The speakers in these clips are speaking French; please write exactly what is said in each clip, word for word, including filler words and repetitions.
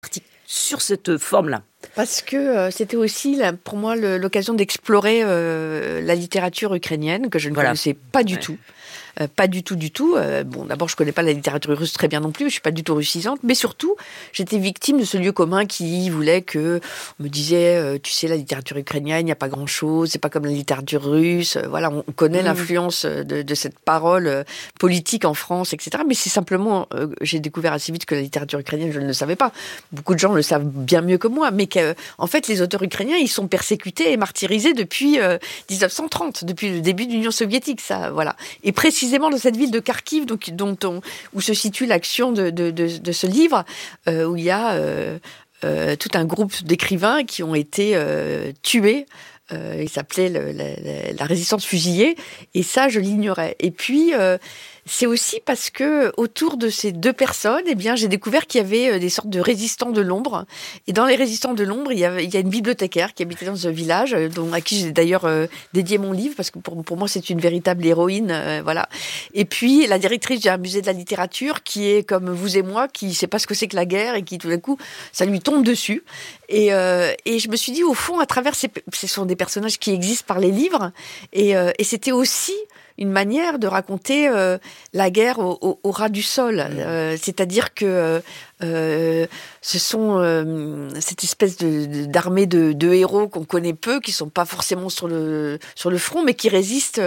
sur cette forme-là? Parce que euh, c'était aussi, là, pour moi, le, l'occasion d'explorer euh, la littérature ukrainienne, que je ne voilà. connaissais pas du ouais. tout. Euh, pas du tout, du tout. Euh, bon, d'abord, je connais pas la littérature russe très bien non plus. Je suis pas du tout russisante, mais surtout, j'étais victime de ce lieu commun qui voulait que on me disait, euh, tu sais, la littérature ukrainienne, il n'y a pas grand-chose, c'est pas comme la littérature russe. Euh, voilà, on, on connaît mmh. l'influence de, de cette parole euh, politique en France, et cetera. Mais c'est simplement, euh, j'ai découvert assez vite que la littérature ukrainienne, je ne le savais pas. Beaucoup de gens le savent bien mieux que moi, mais que, en fait, les auteurs ukrainiens, ils sont persécutés et martyrisés depuis euh, dix-neuf cent trente, depuis le début de l'Union soviétique, ça, voilà. Et précisément précisément dans cette ville de Kharkiv, donc, dont on, où se situe l'action de, de, de, de ce livre, euh, où il y a euh, euh, tout un groupe d'écrivains qui ont été euh, tués. Euh, il s'appelait le, la, la résistance fusillée, et ça, je l'ignorais. Et puis, euh, c'est aussi parce que autour de ces deux personnes, eh bien, j'ai découvert qu'il y avait des sortes de résistants de l'ombre. Et dans les résistants de l'ombre, il y a, il y a une bibliothécaire qui habitait dans ce village, dont, à qui j'ai d'ailleurs euh, dédié mon livre, parce que pour, pour moi, c'est une véritable héroïne. Euh, voilà. Et puis, la directrice d'un musée de la littérature, qui est comme vous et moi, qui ne sait pas ce que c'est que la guerre, et qui, tout d'un coup, ça lui tombe dessus. Et, euh, et je me suis dit, au fond, à travers ces... Ce sont des personnages qui existent par les livres, et, euh, et c'était aussi une manière de raconter euh, la guerre au, au, au ras du sol. Euh, c'est-à-dire que euh, ce sont euh, cette espèce de, de, d'armée de, de héros qu'on connaît peu, qui sont pas forcément sur le, sur le front, mais qui résistent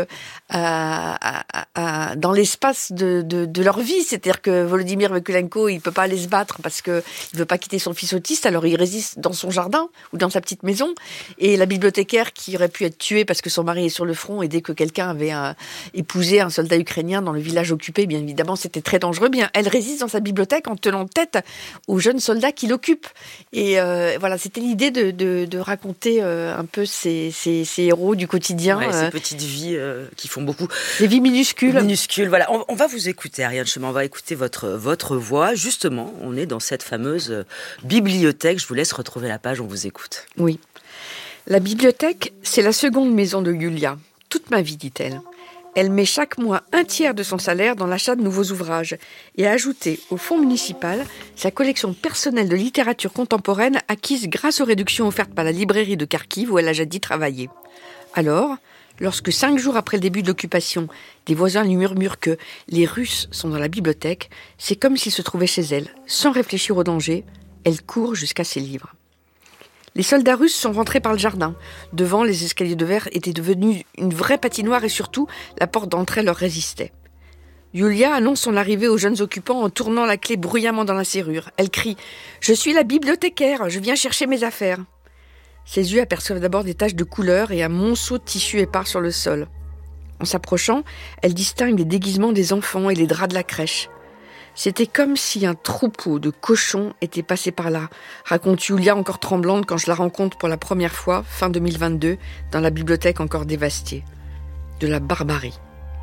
à, à, à, dans l'espace de, de, de leur vie. C'est-à-dire que Volodymyr Vekulenko, il peut pas aller se battre parce que il veut pas quitter son fils autiste, alors il résiste dans son jardin ou dans sa petite maison. Et la bibliothécaire qui aurait pu être tuée parce que son mari est sur le front, et dès que quelqu'un avait un, épousé un soldat ukrainien dans le village occupé, bien évidemment, c'était très dangereux. Bien, elle résiste dans sa bibliothèque en tenant tête aux jeunes soldats qui l'occupent. Et euh, voilà, c'était l'idée de, de, de raconter euh, un peu ces, ces, ces héros du quotidien. Ouais, euh, ces petites vies euh, qui font beaucoup. Des vies minuscules. Minuscules, voilà. On, on va vous écouter, Ariane Chemin, on va écouter votre, votre voix. Justement, on est dans cette fameuse bibliothèque. Je vous laisse retrouver la page, on vous écoute. Oui. La bibliothèque, c'est la seconde maison de Yulia. Toute ma vie, dit-elle. Elle met chaque mois un tiers de son salaire dans l'achat de nouveaux ouvrages et a ajouté au fonds municipal sa collection personnelle de littérature contemporaine acquise grâce aux réductions offertes par la librairie de Kharkiv où elle a jadis travaillé. Alors, lorsque cinq jours après le début de l'occupation, des voisins lui murmurent que les Russes sont dans la bibliothèque, c'est comme s'ils se trouvaient chez elle. Sans réfléchir au danger, elle court jusqu'à ses livres. Les soldats russes sont rentrés par le jardin. Devant, les escaliers de verre étaient devenus une vraie patinoire et surtout, la porte d'entrée leur résistait. Yulia annonce son arrivée aux jeunes occupants en tournant la clé bruyamment dans la serrure. Elle crie « Je suis la bibliothécaire, je viens chercher mes affaires ». Ses yeux aperçoivent d'abord des taches de couleur et un monceau de tissu épars sur le sol. En s'approchant, elle distingue les déguisements des enfants et les draps de la crèche. C'était comme si un troupeau de cochons était passé par là, raconte Yulia encore tremblante quand je la rencontre pour la première fois, fin deux mille vingt-deux, dans la bibliothèque encore dévastée. De la barbarie.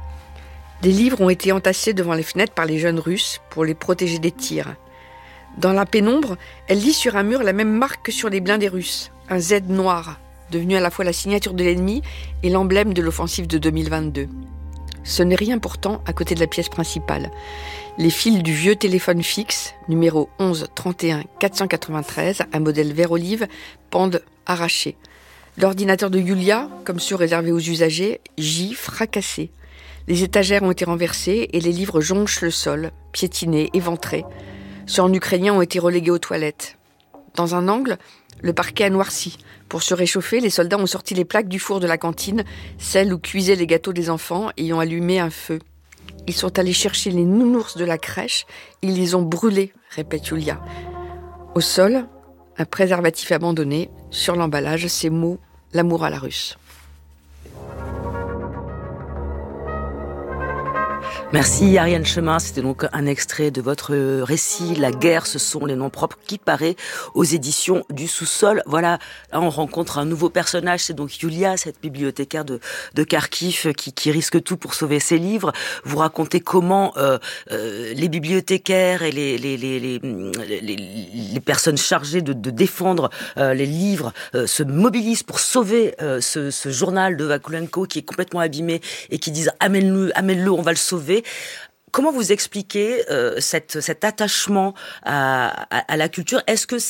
Des livres ont été entassés devant les fenêtres par les jeunes Russes pour les protéger des tirs. Dans la pénombre, elle lit sur un mur la même marque que sur les blindés russes, un Z noir, devenu à la fois la signature de l'ennemi et l'emblème de l'offensive de deux mille vingt-deux. Ce n'est rien pourtant à côté de la pièce principale. Les fils du vieux téléphone fixe, numéro onze trente et un quatre cent quatre-vingt-treize, un modèle vert olive, pendent arrachés. L'ordinateur de Yulia, comme ceux réservés aux usagers, gît fracassé. Les étagères ont été renversées et les livres jonchent le sol, piétinés, éventrés. Ceux en ukrainien ont été relégués aux toilettes. Dans un angle, le parquet a noirci. Pour se réchauffer, les soldats ont sorti les plaques du four de la cantine, celles où cuisaient les gâteaux des enfants, et y ont allumé un feu. Ils sont allés chercher les nounours de la crèche, ils les ont brûlés, répète Yulia. Au sol, un préservatif abandonné, sur l'emballage, ces mots « l'amour à la russe ». Merci Ariane Chemin, c'était donc un extrait de votre récit « La guerre, ce sont les noms propres » qui paraît aux éditions du Sous-sol. Voilà, là on rencontre un nouveau personnage, c'est donc Yulia, cette bibliothécaire de, de Kharkiv qui, qui risque tout pour sauver ses livres. Vous racontez comment euh, euh, les bibliothécaires et les, les, les, les, les, les personnes chargées de, de défendre euh, les livres euh, se mobilisent pour sauver euh, ce, ce journal de Vekulenko qui est complètement abîmé et qui disent « amène-le, amène-le, on va le sauver ». comment vous expliquez euh, cette, cet attachement à, à, à la culture ? Est-ce que